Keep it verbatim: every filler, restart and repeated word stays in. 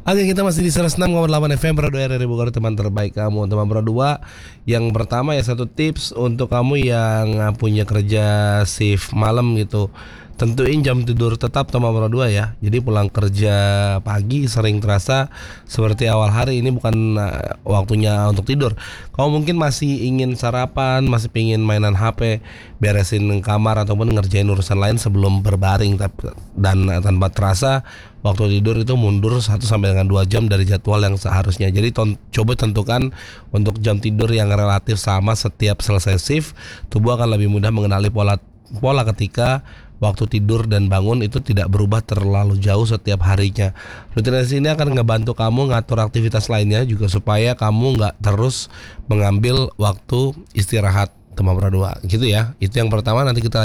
Oke, kita masih di seratus enam koma delapan F M Radio R R I Bogor, teman terbaik kamu. Teman berdua, yang pertama ya, satu tips untuk kamu yang uh, punya kerja shift malam gitu. Tentuin jam tidur tetap teman berdua ya. Jadi pulang kerja pagi sering terasa seperti awal hari ini bukan uh, waktunya untuk tidur. Kamu mungkin masih ingin sarapan, masih pingin mainan H P, beresin kamar ataupun ngerjain urusan lain sebelum berbaring, tapi dan uh, tanpa terasa waktu tidur itu mundur satu sampai dengan dua jam dari jadwal yang seharusnya. Jadi ton, coba tentukan untuk jam tidur yang relatif sama setiap selesai shift. Tubuh akan lebih mudah mengenali pola pola ketika waktu tidur dan bangun itu tidak berubah terlalu jauh setiap harinya. Rutinitas ini akan ngebantu kamu ngatur aktivitas lainnya juga supaya kamu nggak terus mengambil waktu istirahat teman berdua gitu ya. Itu yang pertama. Nanti kita